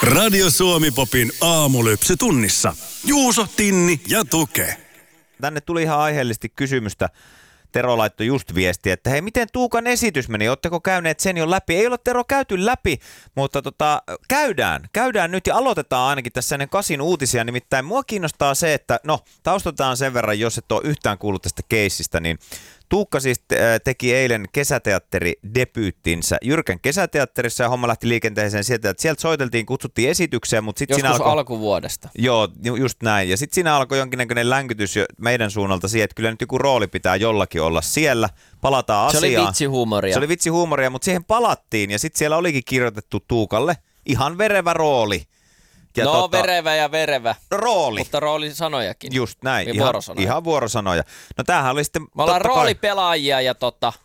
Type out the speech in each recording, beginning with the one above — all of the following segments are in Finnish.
Radio Suomi-popin aamulypsy tunnissa. Juuso, Tinni ja Tuke. Tänne tuli ihan aiheellisesti kysymystä. Tero laittoi just viestiä, että hei, miten Tuukan esitys meni? Oletteko käyneet sen jo läpi? Ei ole, Tero, käyty läpi, mutta käydään nyt ja aloitetaan ainakin tässä ennen 8 uutisia. Nimittäin mua kiinnostaa se, että taustataan sen verran, jos et ole yhtään kuullut tästä keissistä, niin Tuukka siis teki eilen kesäteatteridebyyttinsä Jyrkän kesäteatterissa ja homma lähti liikenteeseen sieltä, että sieltä soiteltiin, kutsuttiin esitykseen, mutta sitten siinä alkoi alkuvuodesta. Joo, just näin. Ja sitten siinä alkoi jonkinnäköinen länkytys meidän suunnalta siihen, että kyllä nyt joku rooli pitää jollakin olla siellä. Palataan asiaan. Se oli vitsihuumoria. Se oli vitsihuumoria, mutta siihen palattiin ja sitten siellä olikin kirjoitettu Tuukalle ihan verevä rooli. Ja verevä ja verevä. Rooli. Mutta roolisanojakin. Just näin. Ihan vuorosanoja. No tämähän oli sitten... Me ollaan roolipelaajia ja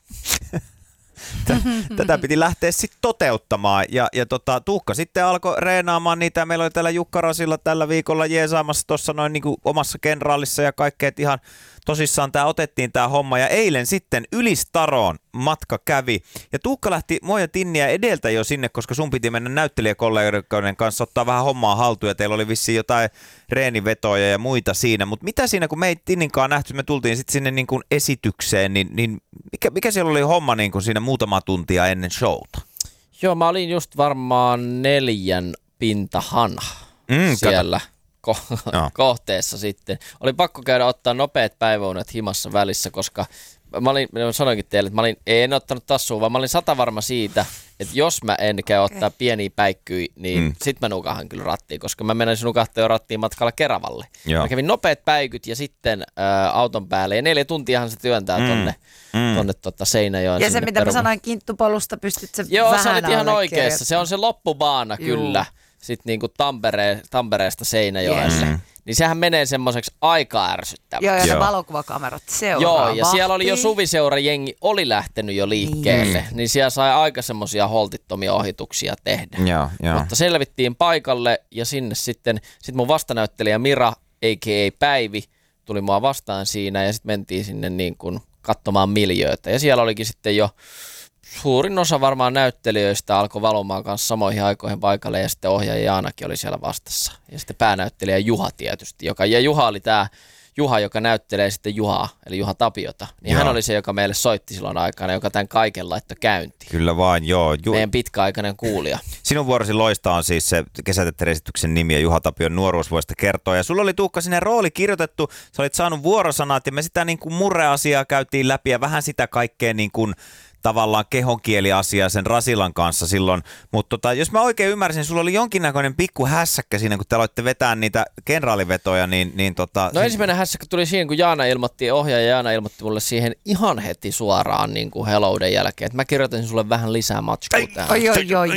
Tätä piti lähteä sitten toteuttamaan ja Tuukka sitten alkoi reenaamaan niitä. Meillä oli täällä Jukka Rasilla tällä viikolla jeesaamassa tuossa noin niin kuin omassa kenraalissa ja kaikkea, että ihan tosissaan otettiin tämä homma. Ja eilen sitten Ylistaroon matka kävi ja Tuukka lähti mua ja Tinniä edeltä jo sinne, koska sun piti mennä näyttelijäkollegoiden kanssa ottaa vähän hommaa haltuun ja teillä oli vissiin jotain reenivetoja ja muita siinä. Mutta mitä siinä, kun me ei Tinninkaan nähty, me tultiin sitten sinne niin kuin esitykseen, niin mikä siellä oli homma niin kuin siinä muutama tuntia ennen showta? Joo, mä olin just varmaan 4 pintahan siellä kohteessa sitten. Oli pakko käydä ottaa nopeat päiväunet himassa välissä, koska sanoinkin teille, että en ottanut tassua, vaan mä olin 100 varma siitä, että jos mä en käy ottaa pieniä päikkyjä, niin sit mä nukahan kyllä rattiin, koska mä menisin nukahtaa jo rattiin matkalla Keravalle. Joo. Mä kävin nopeat päikyt ja sitten auton päälle ja 4 tuntiahan se työntää tonne Seinäjoen. Ja se mitä mä sanoin kinttupolusta, pystyt se Joo, vähän sä olit ihan oikeassa. Se on se loppubaana kyllä. Sitten niinku Tampereesta Seinäjoelle. Niin sehän menee semmoiseksi aika ärsyttäväksi. Joo, ja ne valokuvakamerat seuraa. Joo, ja siellä oli jo Suviseura-jengi oli lähtenyt jo liikkeelle. Niin siellä sai aika semmoisia holtittomia ohituksia tehdä. Joo. Mutta selvittiin paikalle ja sinne sitten mun vastanäyttelijä Mira, a.k.a. Päivi, tuli mua vastaan siinä ja sitten mentiin sinne niin kuin katsomaan miljöötä. Ja siellä olikin sitten jo suurin osa varmaan näyttelijöistä alkoi valomaan kanssa samoihin aikoihin paikalle ja sitten ohjaaja Jaanakin oli siellä vastassa. Ja sitten päänäyttelijä Juha tietysti, ja Juha oli tämä Juha, joka näyttelee sitten Juhaa, eli Juha Tapiota. Niin hän oli se, joka meille soitti silloin aikana, joka tämän kaiken laittoi käyntiin. Kyllä vain, joo. Meidän pitkäaikainen kuulija. Sinun vuorosi loistaa on siis se kesäteatteriesityksen nimi ja Juha Tapion nuoruusvuodesta kertoo. Ja sulla oli Tuukka sinne rooli kirjoitettu, sä olit saanut vuorosanat ja me sitä niin kuin murreasiaa käytiin läpi ja vähän sitä kaikkea niin kuin tavallaan kehonkieliasiaa sen Rasilan kanssa silloin, mutta jos mä oikein ymmärsin, sulla oli jonkinnäköinen pikku hässäkkä siinä, kun te aloitte vetää niitä kenraalivetoja, niin No ensimmäinen hässäkkä tuli siinä, kun ohjaaja Jaana ilmoitti mulle siihen ihan heti suoraan niin kuin hellouden jälkeen, että mä kirjoitin sulle vähän lisää matskua tähän. Oi.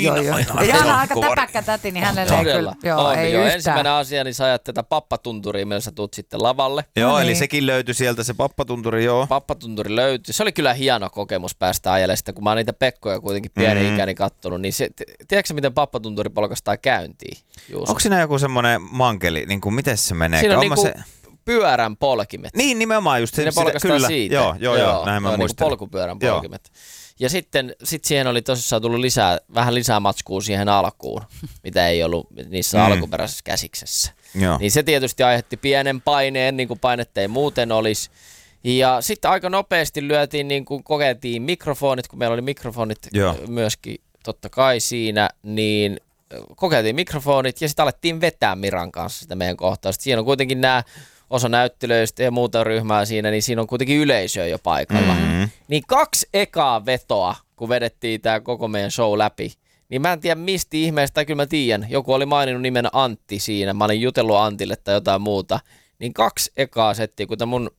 Ja Jaana on aika täpäkkä täti, niin hänelle ei kyllä. Joo, ensimmäinen asia, niin sä ajat tätä pappatunturia, millä sä tuut sitten lavalle. Joo, eli sekin löytyi sieltä se pappatunturi, joo. Pappatunturi löytyi. Se oli kyllä hieno kokemus päästä ajelemaan sitä, kun mä oon niitä Pekkoja kuitenkin pieni ikäni kattonut, niin tiedätkö miten pappatunturi polkastaa käyntiin? Onko siinä joku semmoinen mankeli, niin kuin miten se menee? Siinä on niinku pyörän polkimet. Niin, nimenomaan just. Ne polkastaa kyllä. Siitä. Joo, näin mä muistan. Niin polkupyörän polkimet. Ja sitten siihen oli tosissaan tullut vähän lisää matskua siihen alkuun, mitä ei ollut niissä alkuperäisessä käsiksessä. Joo. Niin se tietysti aiheutti pienen paineen, niin kuin painetta ei muuten olisi. Ja sitten aika nopeasti lyötiin, niin kuin kokeiltiin mikrofonit, kun meillä oli mikrofonit myöskin totta kai siinä, niin kokeiltiin mikrofonit ja sitten alettiin vetää Miran kanssa sitä meidän kohtausta. Siinä on kuitenkin nämä osa näyttelyistä ja muuta ryhmää siinä, niin siinä on kuitenkin yleisöä jo paikalla. Niin 2 ekaa vetoa, kun vedettiin tämä koko meidän show läpi, niin mä en tiedä mistä ihmeestä, tai kyllä mä tiedän, joku oli maininnut nimen Antti siinä, mä olin jutellut Antille tai jotain muuta, niin 2 ekaa settiä, kun mun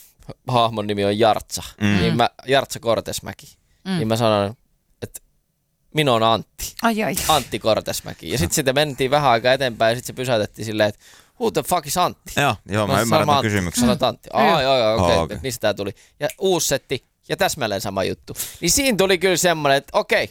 hahmon nimi on Jartsa, niin Jartsa Kortesmäki, niin mä sanon, että minä on Antti. Antti Kortesmäki. Ja sitten mentiin vähän aikaa eteenpäin ja sitten se pysäytettiin silleen, että who the fuck is Antti? Joo, mä ymmärrän tämän kysymyksen. Sanoit Antti. Okei, mistä tää tuli? Ja uusi setti ja täsmälleen sama juttu. Niin siinä tuli kyllä semmoinen, että okei,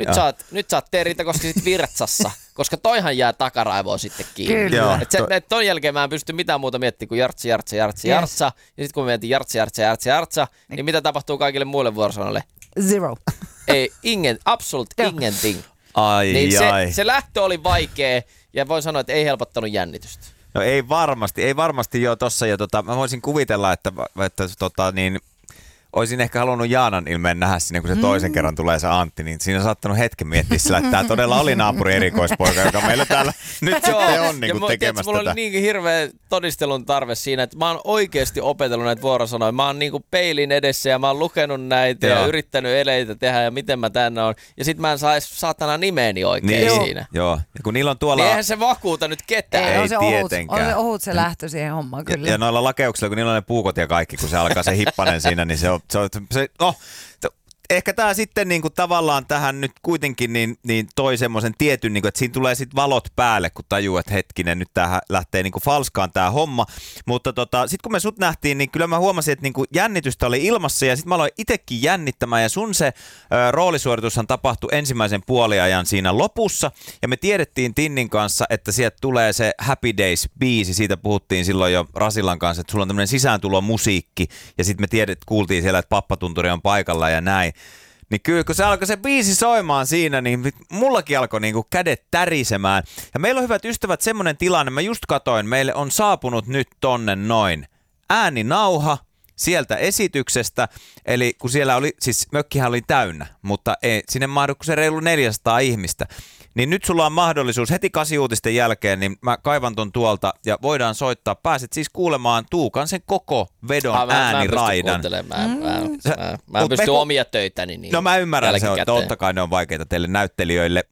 nyt saat teritä, koska sit Virtsassa, koska toihan jää takaraivoon sitten kiinni. Et ton jälkeen mä en pysty mitään muuta miettimään kuin Jartsa. Ja sitten kun me mietin Jartsa, niin mitä tapahtuu kaikille muille vuorosanoille? Zero. Ei, absolut ingenting. Niin se lähtö oli vaikea ja voin sanoa, että ei helpottanut jännitystä. No ei varmasti jo tossa. Ja mä voisin kuvitella, että olisin ehkä halunnut Jaanan ilmeen nähdä siinä, kun se toisen kerran tulee se Antti, niin siinä on saattanut hetken miettiä sillä, että tämä todella oli naapuri erikoispoika, joka meillä täällä nyt sitten on niin tekemässä mulla oli niin hirveä todistelun tarve siinä, että mä oon oikeasti opetellut näitä vuorosanoja. Mä oon niin kuin peilin edessä ja mä oon lukenut näitä ja yrittänyt eleitä tehdä ja miten mä tänne on. Ja sit mä en saisi saatana nimeeni oikein siinä. Joo, ja kun niillä on tuolla... Niin eihän se vakuuta nyt ketään. Ei tietenkään. On se ohut se lähtö siihen hommaan kyllä. Ja noilla lakeuksilla, kun niillä on ne puukot ja kaikki, kun se alkaa se hippanen siinä, niin ehkä tämä sitten niinku tavallaan tähän nyt kuitenkin niin toi semmoisen tietyn, niinku, että siinä tulee sitten valot päälle, kun tajuu, että hetkinen, nyt tämähän lähtee niinku falskaan tämä homma. Mutta sitten kun me sut nähtiin, niin kyllä mä huomasin, että niinku jännitystä oli ilmassa ja sitten mä aloin itsekin jännittämään ja sun se roolisuoritushan tapahtui ensimmäisen puoliajan siinä lopussa ja me tiedettiin Tinnin kanssa, että sieltä tulee se Happy Days-biisi, siitä puhuttiin silloin jo Rasilan kanssa, että sulla on tämmöinen sisääntulomusiikki ja sitten me kuultiin siellä, että Pappatunturi on paikalla ja näin. Niin kyllä, kun se alkoi se biisi soimaan siinä, niin mullakin alkoi niinku kädet tärisemään. Ja meillä on hyvät ystävät semmoinen tilanne, mä just katoin, meille on saapunut nyt tonne noin ääninauha sieltä esityksestä. Eli kun siellä oli, siis mökkihän oli täynnä, mutta ei sinne mahdu kuin se reilu 400 ihmistä. Niin nyt sulla on mahdollisuus heti 8 uutisten jälkeen, niin mä kaivan ton tuolta ja voidaan soittaa. Pääset siis kuulemaan Tuukan sen koko vedon ääniraidan. Mä en pysty omia töitäni niin. No mä ymmärrän, se on, totta kai ne on vaikeita teille näyttelijöille.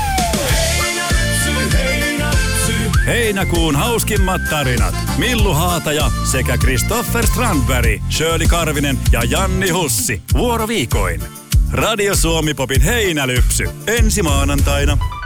Heinäkuun hauskimmat tarinat. Millu Haataja sekä Kristoffer Strandberg, Shirley Karvinen ja Janni Hussi. Vuoroviikoin. Radio Suomi Popin heinälypsy. Ensi maanantaina.